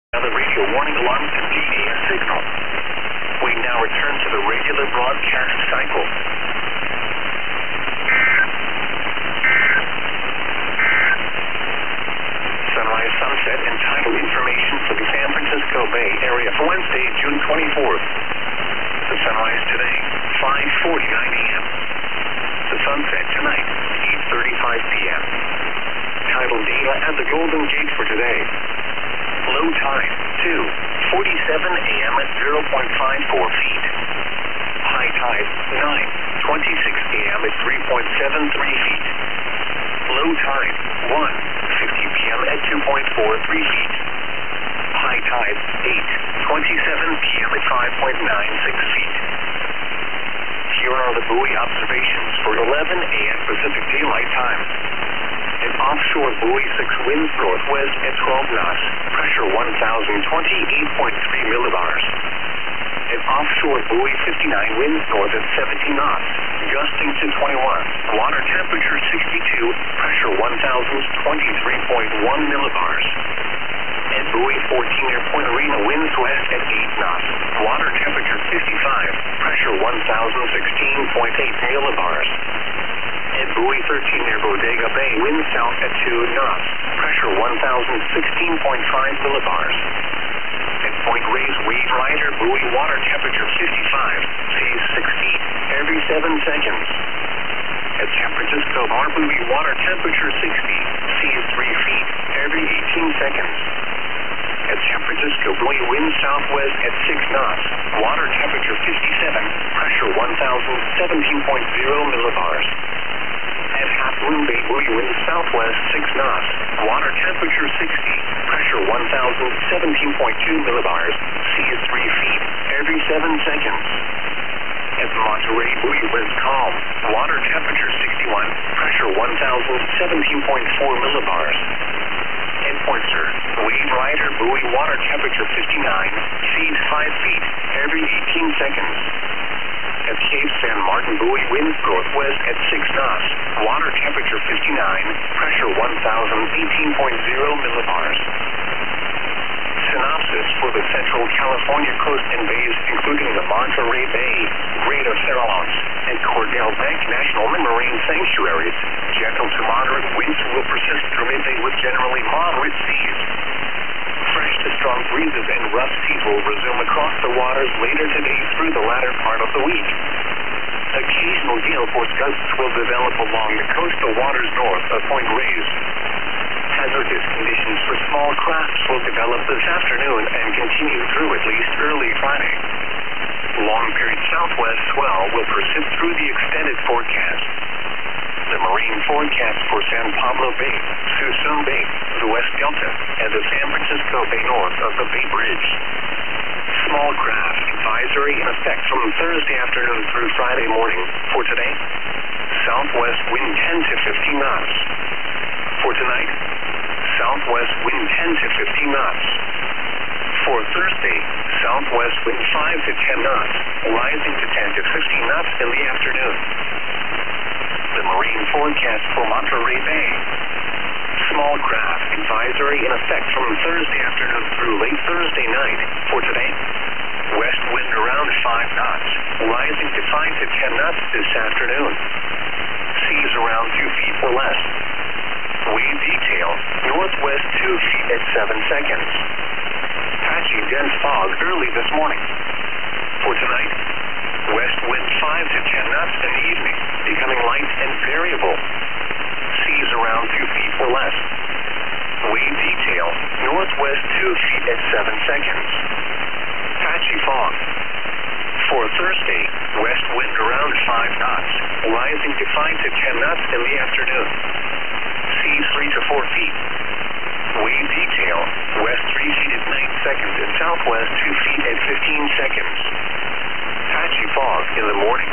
Now the radio warning alarms and DAS signal. We now return to the regular broadcast cycle. Sunrise, sunset, and tidal information for the San Francisco Bay Area for Wednesday, June 24th. The sunrise today, 5:49 a.m. The sunset tonight, 8:35 p.m. Tidal data at the Golden Gate for today. Low tide, 2:47 a.m. at 0.54 feet. High tide, 9:26 a.m. at 3.73 feet. Low tide, 1:50 p.m. at 2.43 feet. High tide, 8:27 p.m. at 5.96 feet. Here are the buoy observations for 11 a.m. Pacific Daylight Time. An offshore buoy 6 winds northwest at 12 knots, pressure 1,028.3 millibars. An offshore buoy 59 winds north at 17 knots, gusting to 21, water temperature 62, pressure 1,023.1 millibars. At buoy 14 near Point Arena, winds west at 8 knots, water temperature 55, pressure 1,016.8 millibars. At buoy 13 near Bodega Bay, wind south at 2 knots, pressure 1,016.5 millibars. At Point Reyes, wave rider, buoy water temperature 55, phase 6 feet, every 7 seconds. At San Francisco Bar, buoy water temperature 60, phase 3 feet, every 18 seconds. At San Francisco, buoy wind southwest at 6 knots, water temperature 57, pressure 1,017.0 millibars. At Half Moon Bay, buoy wind southwest 6 knots, water temperature 60, pressure 1,017.2 millibars, seas 3 feet, every 7 seconds. At Monterey, buoy winds calm, water temperature 61, pressure 1,017.4 millibars. At Point Sur, wave rider, buoy water temperature 59, seas 5 feet, every 18 seconds. At Cape San Martin, buoy winds northwest at 6 knots, water temperature 59, pressure 1,018.0 millibars. Synopsis for the Central California coast and bays, including the Monterey Bay, Greater Farallones, and Cordell Bank National Marine Sanctuaries. Gentle to moderate winds will persist through midday with generally moderate seas. Fresh to strong breezes and rough seas will resume across the waters later today through the latter part of the week. Occasional gale force gusts will develop along the coastal waters north of Point Reyes. Hazardous conditions for small crafts will develop this afternoon and continue through at least early Friday. Long-period southwest swell will persist through the extended forecast. The marine forecast for San Pablo Bay, Suisun Bay, the West Delta, and the San Francisco Bay north of the Bay Bridge. Small craft advisory in effect from Thursday afternoon through Friday morning. For today, southwest wind 10 to 15 knots. For tonight, southwest wind 10 to 15 knots. For Thursday, southwest wind 5 to 10 knots, rising to 10 to 15 knots in the afternoon. The marine forecast for Monterey Bay. Small craft advisory in effect from Thursday afternoon through late Thursday night. For today, west wind around 5 knots, rising to 5 to 10 knots this afternoon. Seas around 2 feet or less. Wave detail, northwest 2 feet at 7 seconds. Patchy dense fog early this morning. For tonight, west wind 5 to 10 knots in the evening, becoming light and variable. Seas around 2 feet or less. Wave detail, northwest 2 feet at 7 seconds. Patchy fog. For Thursday, west wind around 5 knots, rising to 5 to 10 knots in the afternoon. Seas 3 to 4 feet. Wave detail, west 3 feet at 9 seconds and southwest 2 feet at 15 seconds. Patchy fog in the morning.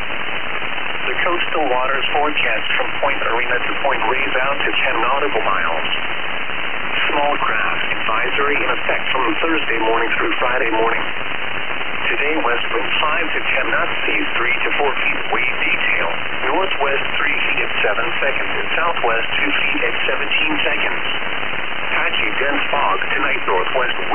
The coastal waters forecast from Point Arena to Point Reyes out to 10 nautical miles. Small craft advisory in effect from Thursday morning through Friday morning. Today, west wind 5 to 10 knots, seas 3 to 4 feet. Wave detail, northwest 3 feet at 7 seconds and southwest 2 feet at 17 seconds. Patchy dense fog tonight, northwest